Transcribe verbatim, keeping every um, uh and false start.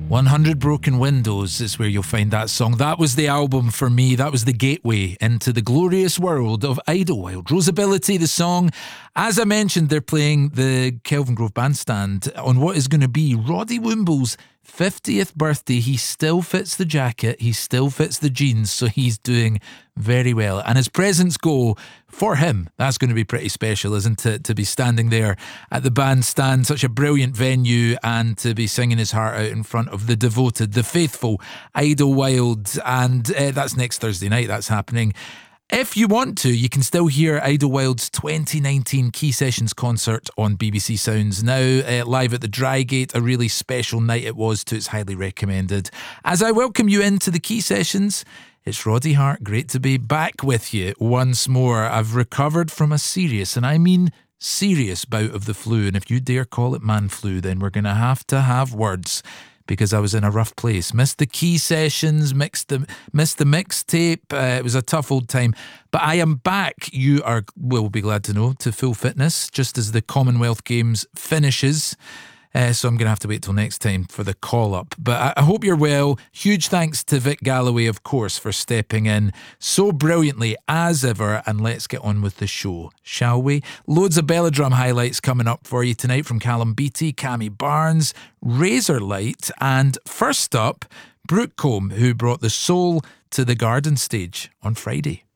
one hundred Broken Windows is where you'll find that song. That was the album for me. That was the gateway into the glorious world of Idlewild. Rosability, the song. As I mentioned, they're playing the Kelvingrove Bandstand on what is going to be Roddy Womble's fiftieth birthday. He still fits the jacket. He still fits the jeans. So he's doing very well. And as presents go, for him, that's going to be pretty special, isn't it? To be standing there at the bandstand, such a brilliant venue, and to be singing his heart out in front of the devoted, the faithful Idlewild. And uh, that's next Thursday night. That's happening. If you want to, you can still hear Idlewild's twenty nineteen Key Sessions concert on B B C Sounds now, uh, live at the Drygate. A really special night it was too. It's highly recommended. As I welcome you into the Key Sessions, it's Roddy Hart. Great to be back with you once more. I've recovered from a serious, and I mean serious, bout of the flu. And if you dare call it man flu, then we're going to have to have words, because I was in a rough place. Missed the Key Sessions, mixed the, missed the mixtape. Uh, it was a tough old time. But I am back, you are will be glad to know, to full fitness, just as the Commonwealth Games finishes. Uh, so I'm going to have to wait till next time for the call-up. But I, I hope you're well. Huge thanks to Vic Galloway, of course, for stepping in so brilliantly as ever. And let's get on with the show, shall we? Loads of Belladrum highlights coming up for you tonight from Callum Beattie, Cammy Barnes, Razorlight, and first up, Brooke Combe, who brought the soul to the Garden stage on Friday.